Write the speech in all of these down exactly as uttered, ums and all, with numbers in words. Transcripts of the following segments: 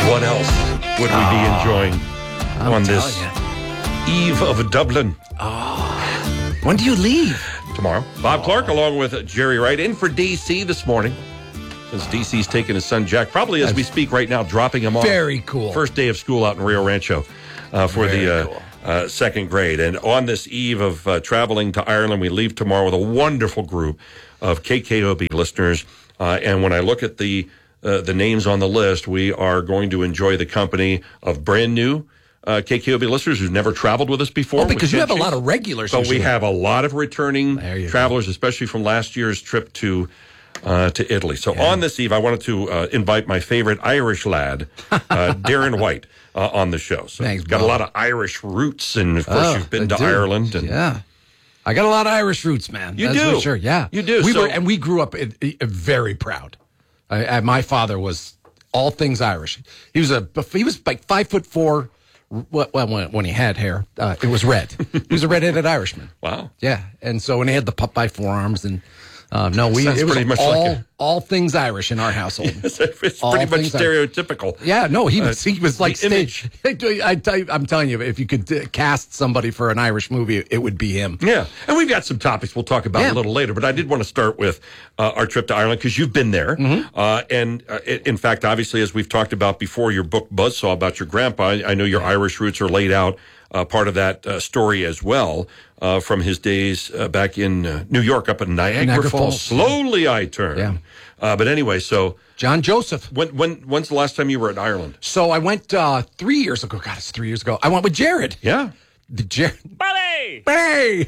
What else would we be enjoying I'm on this telling eve of Dublin? you. When do you leave? Tomorrow. Bob Clark along with Jerry Wright in for D C this morning. Since D C's taking his son Jack, probably as That's we speak right now, dropping him off. Very cool. First day of school out in Rio Rancho uh, for Very the uh, cool. uh, second grade. And on this eve of uh, traveling to Ireland, we leave tomorrow with a wonderful group of K K O B listeners. Uh, and when I look at the uh, the names on the list, we are going to enjoy the company of brand new uh, K K O B listeners who've never traveled with us before. Oh, because you have a Chase. lot of regulars. But usually. we have a lot of returning There you travelers, especially from last year's trip to uh, to Italy. So Yeah. on this eve, I wanted to uh, invite my favorite Irish lad, uh, Darren White, uh, on the show. So Thanks, he's got Bob. a lot of Irish roots, and of course Oh, you've been I to do. Ireland. And Yeah. I got a lot of Irish roots, man. You That's do. for sure. Yeah, You do. We So- were, and we grew up in, in, very proud. I, I, my father was all things Irish. He was a he was like five foot four. Well, when, when he had hair, uh, it was red. He was a redheaded Irishman. Wow. Yeah, and so when he had the Popeye forearms, and uh, no, we Sounds it was pretty much all like a- all things Irish in our household. It's, it's All pretty much things Irish. stereotypical. Yeah, no, he was Uh, he was like the image. stage. I tell you, I'm telling you, if you could uh, cast somebody for an Irish movie, it would be him. Yeah, and we've got some topics we'll talk about Yeah. a little later, but I did want to start with uh, our trip to Ireland because you've been there. Mm-hmm. Uh, and uh, i- in fact, obviously, as we've talked about before, your book Buzzsaw about your grandpa, I, I know your Irish roots are laid out, uh, part of that uh, story as well, uh, from his days uh, back in uh, New York up in Niagara, Niagara Falls. Falls. Slowly I turn. Yeah. Uh, but anyway, so John Joseph. when when when's the last time you were in Ireland? So I went uh, three years ago. God, it's three years ago. I went with Jared. Yeah. The Jared. Buddy! Hey.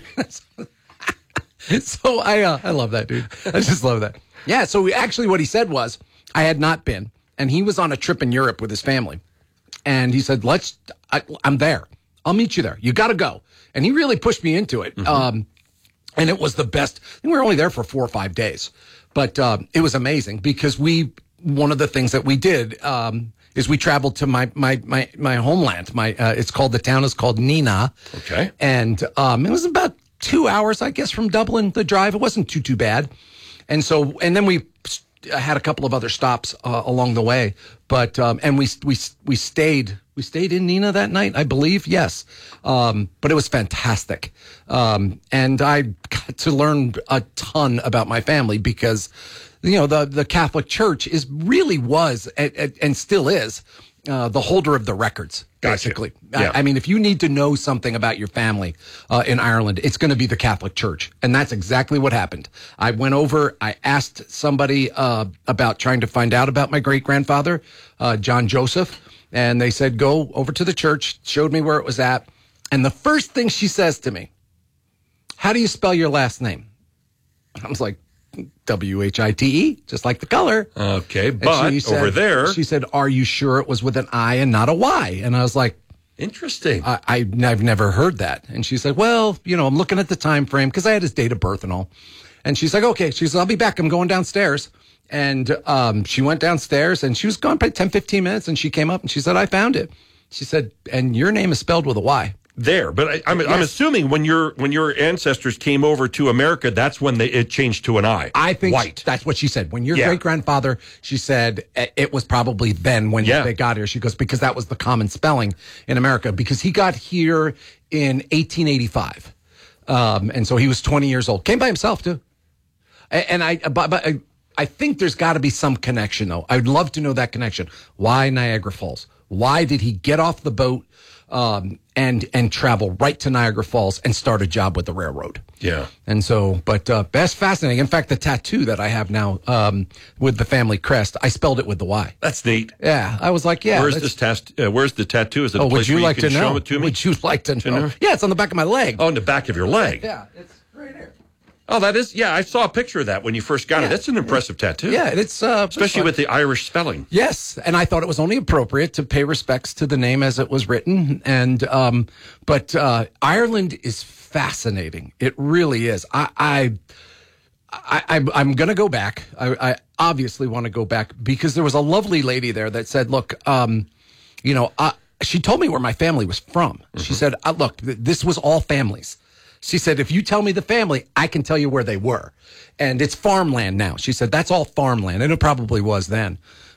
So I uh, I love that dude. I just love that. Yeah. So we, actually, what he said was I had not been, and he was on a trip in Europe with his family, and he said, "Let's. I, I'm there. I'll meet you there. You got to go." And he really pushed me into it. Um, and it was the best. I think we were only there for four or five days, but um, it was amazing because we. One of the things that we did um, is we traveled to my my my my homeland. My uh, it's called the town is called Nina. Okay. And um, it was about two hours, I guess, from Dublin. The drive. It wasn't too too bad. And so and then we had a couple of other stops uh, along the way. But um, and we we we stayed. We stayed in Nina that night, I believe. Yes. Um, but it was fantastic. Um, and I got to learn a ton about my family because, you know, the, the Catholic Church is really was and, and, and still is uh, the holder of the records, Gotcha. basically. Yeah. I, I mean, if you need to know something about your family uh, in Ireland, it's going to be the Catholic Church. And that's exactly what happened. I went over, I asked somebody uh, about trying to find out about my great-grandfather, uh, John Joseph. And they said, go over to the church, showed me where it was at. And the first thing she says to me, how do you spell your last name? I was like, W H I T E, just like the color. Okay, And but she said- over there, She said, are you sure it was with an I and not a Y? And I was like, interesting. I, I, I've never heard that. And she said, well, you know, I'm looking at the time frame because I had his date of birth and all. And she's like, okay. She said, I'll be back. I'm going downstairs. And um, she went downstairs and she was gone probably ten, fifteen minutes. And she came up and she said, I found it. She said, and your name is spelled with a Y. There, but I, I'm, I'm Yes. assuming when your when your ancestors came over to America, that's when they, it changed to an I. I think White. that's what she said. When your Yeah. great grandfather, she said eh, it was probably then when Yeah. they got here. She goes, because that was the common spelling in America, because he got here in eighteen eighty-five. Um, and so he was twenty years old. Came by himself, too. A- And I, but, but I, I think there's got to be some connection, though. I'd love to know that connection. Why Niagara Falls? Why did he get off the boat um, and and travel right to Niagara Falls and start a job with the railroad? Yeah. And so, but uh, that's fascinating. In fact, the tattoo that I have now um, with the family crest, I spelled it with the Y. That's neat. Yeah, I was like, yeah. Where's that's- this tast- uh, Where's the tattoo? Is it a Oh, place would you where like you can to show know? it to me? Would you like to know? know? Yeah, it's on the back of my leg. Oh, in the back of your leg. Yeah, it's right here. Oh, that is. Yeah, I saw a picture of that when you first got it. Yeah. That's an impressive tattoo. Yeah, it's uh, especially it's with the Irish spelling. Yes, and I thought it was only appropriate to pay respects to the name as it was written. And um, but uh, Ireland is fascinating. It really is. I, I, I, I I'm going to go back. I, I obviously want to go back because there was a lovely lady there that said, "Look, um, you know, uh, she told me where my family was from. Mm-hmm. She said, uh, look, th- this was all families." She said, if you tell me the family, I can tell you where they were. And it's farmland now. She said, that's all farmland. And it probably was then.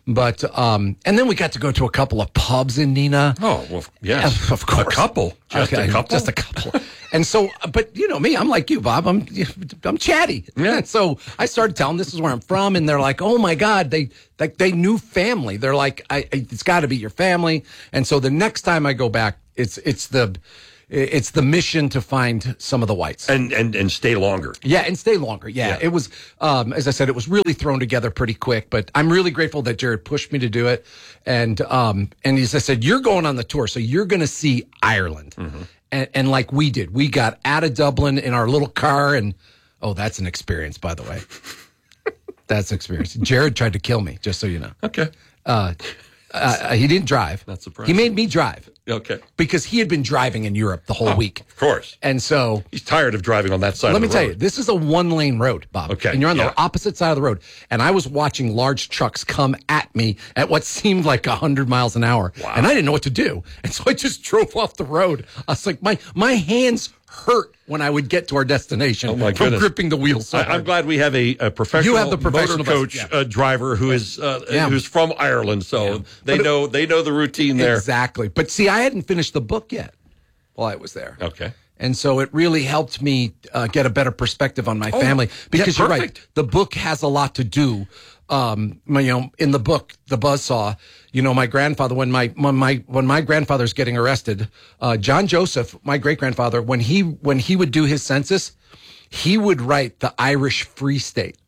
But um, and then we got to go to a couple of pubs in Neenah. Oh, well, yes. Of course. A couple. Just Okay, a couple? Just a couple. And so, but you know me, I'm like you, Bob. I'm I'm chatty. Yeah. And so I started telling this is where I'm from, and they're like, "Oh my God!" They like they knew family. They're like, I, I, "It's got to be your family." And so the next time I go back, it's it's the it's the mission to find some of the whites And and and stay longer. yeah, and stay longer. Yeah, Yeah. it was, um, as I said, it was really thrown together pretty quick. But I'm really grateful that Jared pushed me to do it. And um, and as I said, you're going on the tour, so you're going to see Ireland. Mm-hmm. And, and like we did, we got out of Dublin in our little car, and oh, that's an experience, by the way. That's an experience. Jared tried to kill me, just so you know. Okay. Uh, uh, he didn't drive. Not surprising. He made me drive Okay. because he had been driving in Europe the whole week. Of course. And so He's tired of driving on that side let of me the tell road. you, this is a one-lane road, Bob. Okay, And you're on yeah. the opposite side of the road. And I was watching large trucks come at me at what seemed like one hundred miles an hour. Wow. And I didn't know what to do. And so I just drove off the road. I was like, my my hands hurt when I would get to our destination Oh, my from goodness. gripping the wheels. So I, hard. I'm glad we have a, a professional, You have the professional motor coach best- yeah. uh, driver who is uh, Yeah. who's from Ireland, so Yeah. they But it- know they know the routine there. Exactly. But see, I hadn't finished the book yet while I was there. Okay. And so it really helped me uh, get a better perspective on my family because yeah, you're right. perfect. The book has a lot to do. Um, you know, in the book, The Buzzsaw, you know, my grandfather, when my, when my, when my grandfather's getting arrested, uh, John Joseph, my great grandfather, when he, when he would do his census, he would write the Irish Free State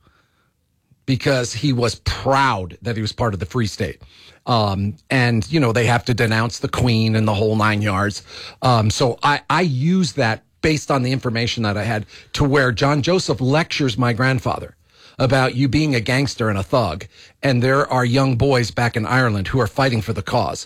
because he was proud that he was part of the Free State. Um, and, you know, they have to denounce the Queen and the whole nine yards. Um, so I, I use that based on the information that I had to where John Joseph lectures my grandfather about you being a gangster and a thug. And there are young boys back in Ireland who are fighting for the cause.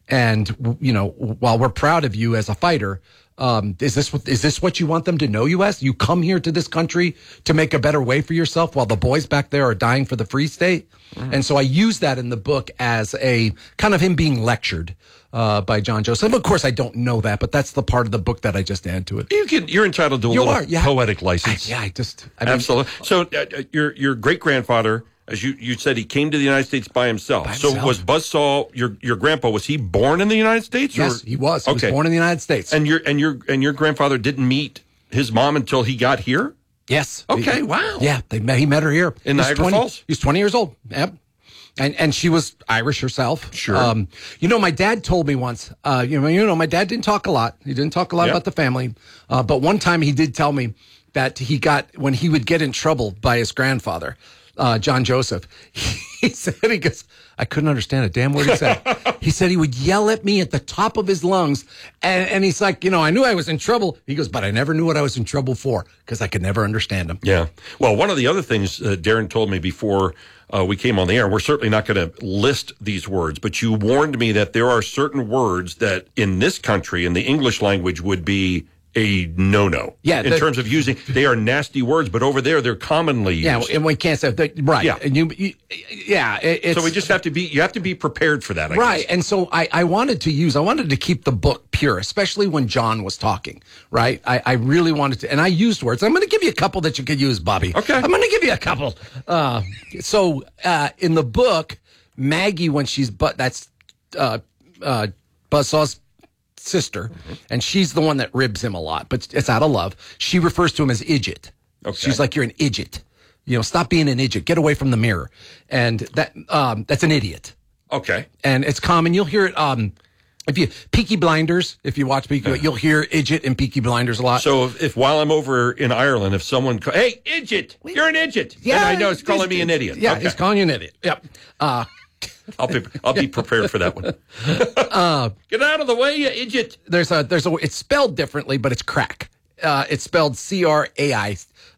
And, you know, while we're proud of you as a fighter, um, is this what, is this what you want them to know you as? You come here to this country to make a better way for yourself while the boys back there are dying for the Free State? Mm. And so I use that in the book as a kind of him being lectured uh, by John Joseph. Of course, I don't know that, but that's the part of the book that I just add to it. You can, you're entitled to a You little are, yeah. poetic I, license. yeah, I just I mean, Absolutely. So uh, uh, your your great grandfather, as you, you said, he came to the United States by himself. By So himself. was Buzzsaw your your grandpa? Was he born in the United States? Yes, or? he was. He Okay. was born in the United States. And your and your and your grandfather didn't meet his mom until he got here. Yes. Okay, He- wow. Yeah, they met, he met her here. In He's Niagara twenty, Falls? He was twenty years old. Yep. And and she was Irish herself. Sure. Um, you know, my dad told me once. Uh, you know, you know, my dad didn't talk a lot. He didn't talk a lot Yep. about the family. Uh, but one time he did tell me that he got when he would get in trouble by his grandfather, uh, John Joseph. He said he goes, I couldn't understand a damn word he said. He said he would yell at me at the top of his lungs, and, and he's like, you know, I knew I was in trouble. He goes, but I never knew what I was in trouble for because I could never understand him. Yeah. Well, one of the other things uh, Darren told me before uh, we came on the air, and we're certainly not going to list these words, but you warned me that there are certain words that in this country, in the English language, would be a no-no. Yeah, In the- terms of using, they are nasty words, but over there, they're commonly used. Yeah, and we can't say that. Right. Yeah. And you, you yeah. It, it's, So we just have to be, you have to be prepared for that, I right. guess. And so I, I wanted to use, I wanted to keep the book pure, especially when John was talking. Right. I, I really wanted to, and I used words. I'm going to give you a couple that you could use, Bobby. Okay. I'm going to give you a couple. Uh, so uh, in the book, Maggie, when she's but that's uh, uh, Buzzsaw's sister, Mm-hmm. and she's the one that ribs him a lot, but it's out of love. She refers to him as idiot. Okay. She's like, you're an idiot. You know, stop being an idiot. Get away from the mirror. And that um, that's an idiot. Okay. And it's common. You'll hear it. Um, if you Peaky Blinders, if you watch Peaky, you'll hear idiot and Peaky Blinders a lot. So if, if while I'm over in Ireland, if someone, ca- hey, idiot, you're an idiot. Yeah, I know it's calling me an idiot. Yeah, Okay. he's calling you an idiot. Yep. Uh, I'll be, I'll be prepared for that one. Uh, Get out of the way, you idiot. there's a there's a it's spelled differently, but it's crack. Uh, it's spelled C R A I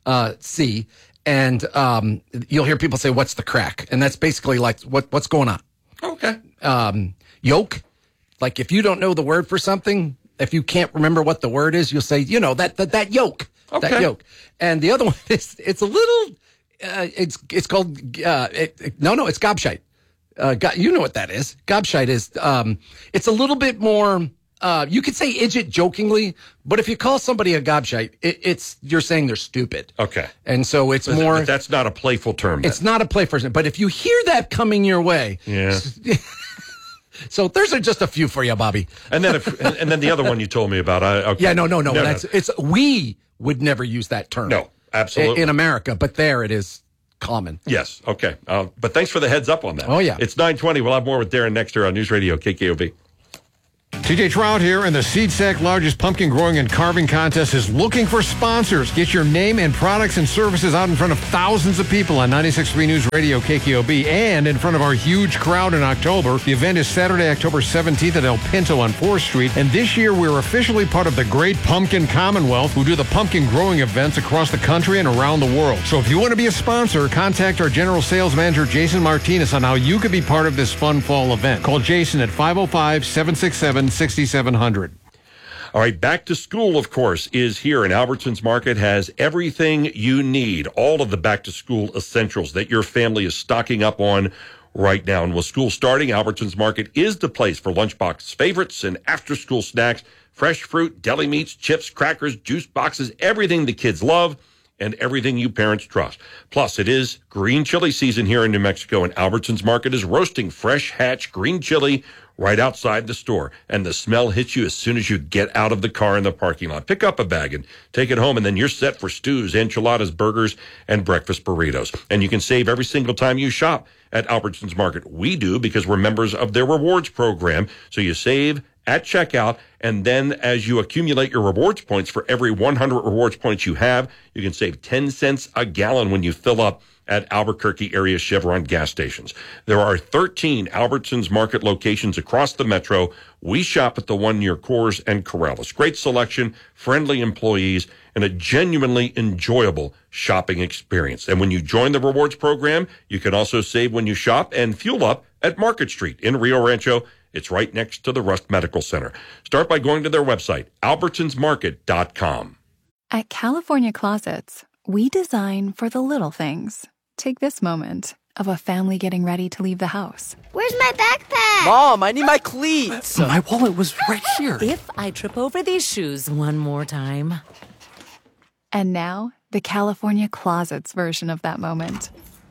C, and um, you'll hear people say, "What's the crack?" And that's basically like what what's going on. Okay. Um, yoke, like if you don't know the word for something, if you can't remember what the word is, you'll say, you know, that that, that yoke, Okay. that yoke. And the other one is it's a little, uh, it's it's called uh, it, it- no no it's gobshite. Uh, go, you know what that is? Gobshite is um, it's a little bit more uh, you could say idjit jokingly, but if you call somebody a gobshite, it, it's you're saying they're stupid. Okay. And so it's But more. that's not a playful term. Then. It's not a play person. But if you hear that coming your way. Yeah. So there's a, just a few for you, Bobby. And then if, and, and then the other one you told me about. I, okay. Yeah, no, no, no. no that's no. it's we would never use that term. No, absolutely. In, in America, but there it is common. Yes. Okay. Uh, but thanks for the heads up on that. Oh, yeah. It's nine twenty. We'll have more with Darren next year on News Radio K K O B. T J Trout here, and the Seed Sack largest pumpkin growing and carving contest is looking for sponsors. Get your name and products and services out in front of thousands of people on ninety-six point three News Radio K K O B and in front of our huge crowd in October. The event is Saturday, October seventeenth at El Pinto on fourth Street, and this year we're officially part of the Great Pumpkin Commonwealth, who do the pumpkin growing events across the country and around the world. So if you want to be a sponsor, contact our General Sales Manager, Jason Martinez, on how you could be part of this fun fall event. Call Jason at five oh five, seven six seven, six seven zero zero. All right, back to school, of course, is here, and Albertsons Market has everything you need, all of the back-to-school essentials that your family is stocking up on right now. And with school starting, Albertsons Market is the place for lunchbox favorites and after-school snacks, fresh fruit, deli meats, chips, crackers, juice boxes, everything the kids love and everything you parents trust. Plus, it is green chili season here in New Mexico, and Albertsons Market is roasting fresh hatch green chili right outside the store, and the smell hits you as soon as you get out of the car in the parking lot. Pick up a bag and take it home, and then you're set for stews, enchiladas, burgers, and breakfast burritos. And you can save every single time you shop at Albertsons Market. We do because we're members of their rewards program, so you save at checkout, and then as you accumulate your rewards points, for every one hundred rewards points you have, you can save ten cents a gallon when you fill up at Albuquerque area Chevron gas stations. There are thirteen Albertsons Market locations across the metro. We shop at the one near Coors and Corrales. Great selection, friendly employees, and a genuinely enjoyable shopping experience. And when you join the rewards program, you can also save when you shop and fuel up at Market Street in Rio Rancho. It's right next to the Rust Medical Center. Start by going to their website, albertsons market dot com. At California Closets, we design for the little things. Take this moment of a family getting ready to leave the house. Where's my backpack? Mom, I need my cleats. My wallet was right here. If I trip over these shoes one more time. And now, the California Closets version of that moment.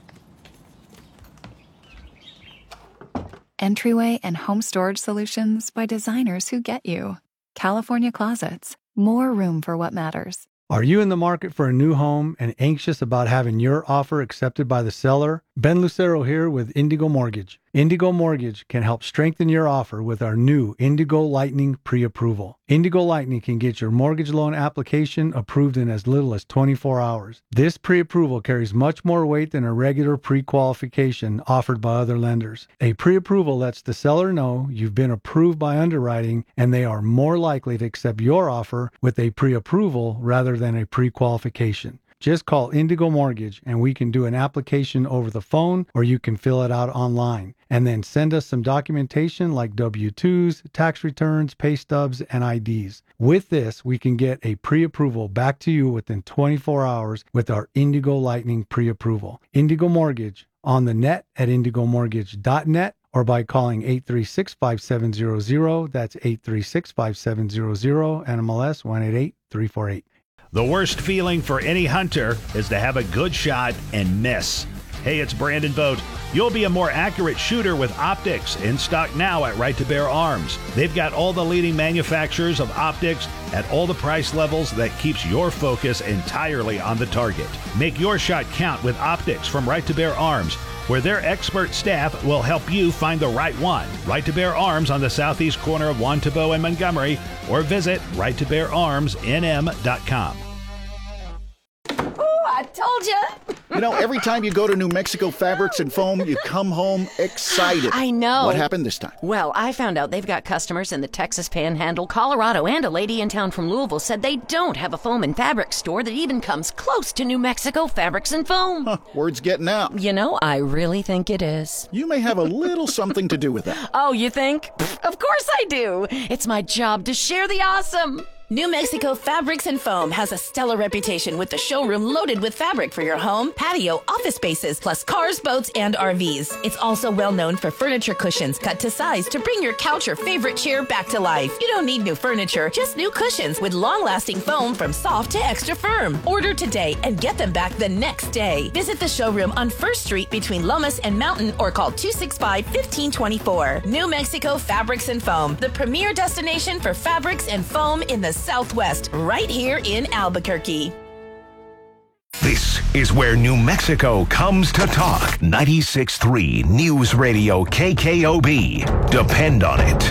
Entryway and home storage solutions by designers who get you. California Closets. More room for what matters. Are you in the market for a new home and anxious about having your offer accepted by the seller? Ben Lucero here with Indigo Mortgage. Indigo Mortgage can help strengthen your offer with our new Indigo Lightning pre-approval. Indigo Lightning can get your mortgage loan application approved in as little as twenty-four hours. This pre-approval carries much more weight than a regular pre-qualification offered by other lenders. A pre-approval lets the seller know you've been approved by underwriting, and they are more likely to accept your offer with a pre-approval rather than a pre-qualification. Just call Indigo Mortgage and we can do an application over the phone, or you can fill it out online. And then send us some documentation like W two's, tax returns, pay stubs, and I Ds. With this, we can get a pre-approval back to you within twenty-four hours with our Indigo Lightning pre-approval. Indigo Mortgage on the net at indigo mortgage dot net or by calling eight three six, five seven zero zero. That's eight three six, five seven zero zero, N M L S one eight eight, three four eight. The worst feeling for any hunter is to have a good shot and miss. Hey, it's Brandon Vogt. You'll be a more accurate shooter with optics, in stock now at Right to Bear Arms. They've got all the leading manufacturers of optics at all the price levels that keeps your focus entirely on the target. Make your shot count with optics from Right to Bear Arms, where their expert staff will help you find the right one. Right to Bear Arms on the southeast corner of Juan Tabo and Montgomery, or visit right to bear arms n m dot com. I told you. You know, every time you go to New Mexico Fabrics and Foam, you come home excited. I know. What happened this time? Well, I found out they've got customers in the Texas Panhandle, Colorado, and a lady in town from Louisville said they don't have a foam and fabric store that even comes close to New Mexico Fabrics and Foam. Huh, word's getting out. You know, I really think it is. You may have a little something to do with that. Oh, you think? Pfft, of course I do. It's my job to share the awesome. New Mexico Fabrics and Foam has a stellar reputation with the showroom loaded with fabric for your home, patio, office spaces, plus cars, boats, and R Vs. It's also well known for furniture cushions cut to size to bring your couch or favorite chair back to life. You don't need new furniture, just new cushions with long-lasting foam from soft to extra firm. Order today and get them back the next day. Visit the showroom on First Street between Lomas and Mountain or call two six five, one five two four. New Mexico Fabrics and Foam, the premier destination for fabrics and foam in the Southwest, right here in Albuquerque. This is where New Mexico comes to talk. ninety-six point three News Radio K K O B. Depend on it.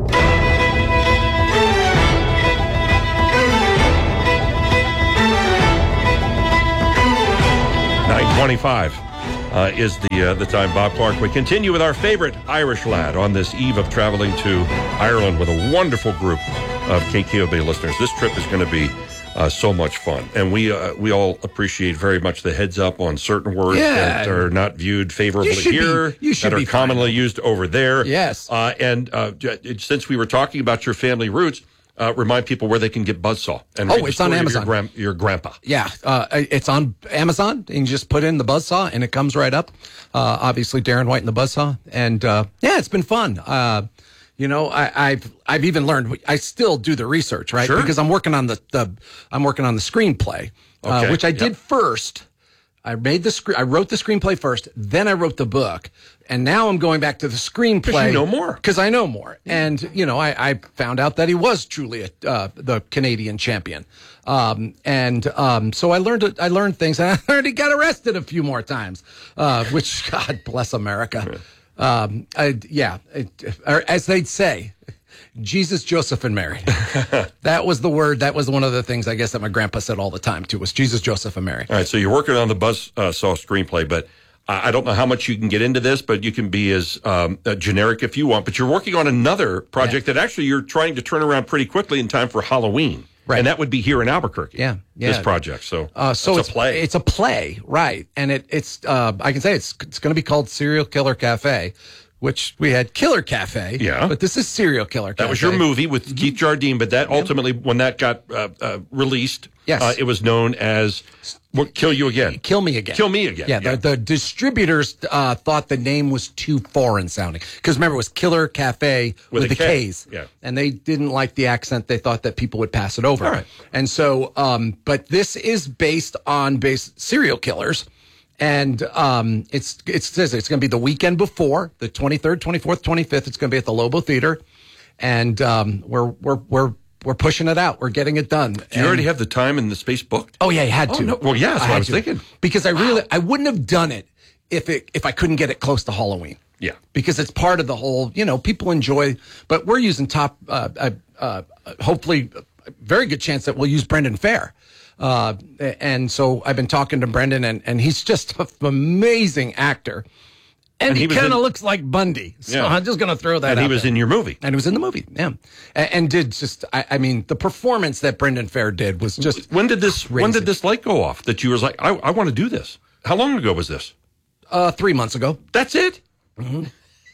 nine twenty-five uh, is the uh, the time, Bob Clark. We continue with our favorite Irish lad on this eve of traveling to Ireland with a wonderful group of K K O B listeners. This trip is going to be uh, so much fun, and we uh, we all appreciate very much the heads up on certain words Yeah. that are not viewed favorably You should here, be- you should that are be commonly used over there. Yes. uh, and uh, j- since we were talking about your family roots, uh, remind people where they can get Buzzsaw. And Oh, read the it's on story of Amazon. Your, gran- your grandpa. Yeah, uh, it's on Amazon. You can just put in the Buzzsaw and it comes right up. Uh, obviously, Darren White and the Buzzsaw. And uh, yeah, it's been fun. Uh, you know, I, I've I've even learned. I still do the research, right? Sure. Because I'm working on the, the I'm working on the screenplay, uh, Okay, which I yep. did first. I made the screen. I wrote the screenplay first, then I wrote the book, and now I'm going back to the screenplay. 'Cause you know more. Because I know more, and you know, I, I found out that he was truly a, uh, the Canadian champion, um, and um, so I learned I learned things, and I learned he got arrested a few more times, uh, which God bless America. Um, I, yeah, it, or as they'd say. Jesus, Joseph, and Mary. That was the word. That was one of the things I guess that my grandpa said all the time too, was Jesus, Joseph, and Mary. All right, so you're working on the Buzzsaw screenplay, but I I don't know how much you can get into this, but you can be as um, uh, generic if you want. But you're working on another project that actually you're trying to turn around pretty quickly in time for Halloween. Right. And that would be here in Albuquerque. Yeah, yeah. This project. So, Uh, so it's it's a play. It's a play, right? And it, it's uh, I can say it's it's going to be called Serial Killer Cafe, which we had Killer Cafe. Yeah. but this is Serial Killer Cafe. That was your movie with Keith Jardine, but that ultimately, when that got uh, uh, released, Yes. uh, it was known as what, Kill You Again. Kill Me Again. Kill Me Again. Yeah, The, the distributors uh, thought the name was too foreign sounding. Because remember, it was Killer Cafe With with, a the K. K's. Yeah. And they didn't like the accent. They thought that people would pass it over. All right. And so, um, but this is based on base serial killers. And um, it's it's says it's going to be the weekend before, the twenty-third, twenty-fourth, twenty-fifth. It's going to be at the Lobo Theater. And um, we're, we're, we're, we're pushing it out. We're getting it done. Do you already have the time and the space booked? Oh yeah, you had Oh, to. no. Well, yeah, that's what I had was to. thinking. Because I really, I wouldn't have done it if it if I couldn't get it close to Halloween. Yeah. Because it's part of the whole. You know, people enjoy, but we're using top. Uh, uh, uh, hopefully, a very good chance that we'll use Brendan Fair. Uh, and so I've been talking to Brendan, and and he's just an amazing actor. And, And he he, was kind of in- looks like Bundy. So Yeah. I'm just going to throw that And out he was there. in your movie. And he was in the movie, yeah. And, and did just, I, I mean, the performance that Brendan Fair did was just When did this When crazy. did this light go off that you was like, I, I want to do this? How long ago was this? Uh, three months ago. That's it? Mm-hmm.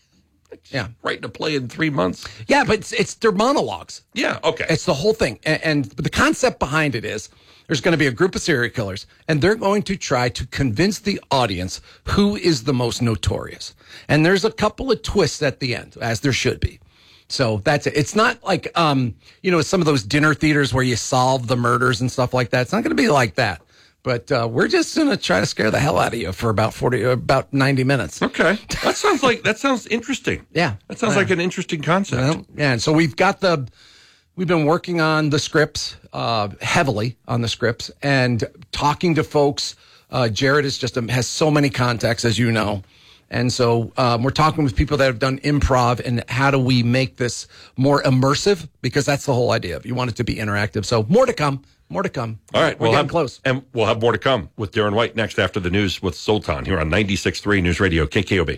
Yeah. Writing a play in three months? Yeah, but it's, it's their monologues. Yeah, okay. It's the whole thing. And, and the concept behind it is there's going to be a group of serial killers, and they're going to try to convince the audience who is the most notorious. And there's a couple of twists at the end, as there should be. So that's it. It's not like, um, you know, some of those dinner theaters where you solve the murders and stuff like that. It's not going to be like that. But uh, we're just going to try to scare the hell out of you for about forty, about ninety minutes. Okay. That sounds like, that sounds interesting. Yeah. That sounds Yeah. like an interesting concept. Well, yeah, and so we've got the, we've been working on the scripts, uh, heavily on the scripts, and talking to folks. Uh, Jared is just, um, has so many contacts, as you know. And so um, we're talking with people that have done improv, and how do we make this more immersive? Because that's the whole idea. If you want it to be interactive. So more to come, more to come. All right. We're we'll getting have, close. And we'll have more to come with Darren White next after the news with Sultan here on ninety-six point three News Radio K K O B.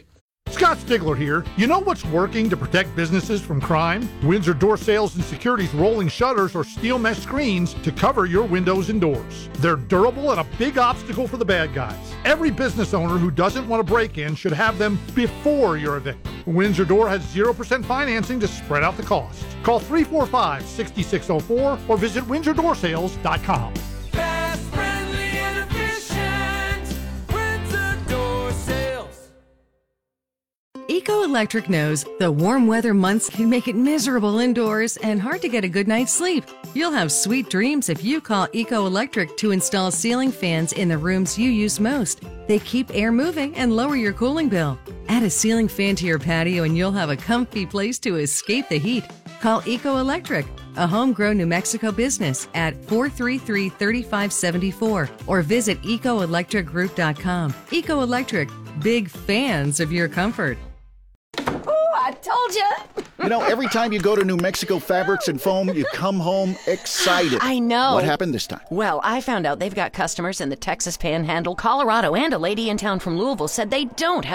Scott Stigler here. You know what's working to protect businesses from crime? Windsor Door Sales and Security's rolling shutters or steel mesh screens to cover your windows and doors. They're durable and a big obstacle for the bad guys. Every business owner who doesn't want to break in should have them before you're a victim. Windsor Door has zero percent financing to spread out the cost. Call three four five, six six zero four or visit windsor door sales dot com. Fast, friendly, and efficient. Windsor Door Sales. Eco Electric knows the warm weather months can make it miserable indoors and hard to get a good night's sleep. You'll have sweet dreams if you call Eco Electric to install ceiling fans in the rooms you use most. They keep air moving and lower your cooling bill. Add a ceiling fan to your patio and you'll have a comfy place to escape the heat. Call Eco Electric, a homegrown New Mexico business, at four three three, three five seven four or visit eco electric group dot com. Eco Electric, big fans of your comfort. Ooh, I told you. You know, every time you go to New Mexico Fabrics and Foam, you come home excited. I know. What happened this time? Well, I found out they've got customers in the Texas Panhandle, Colorado, and a lady in town from Louisville said they don't have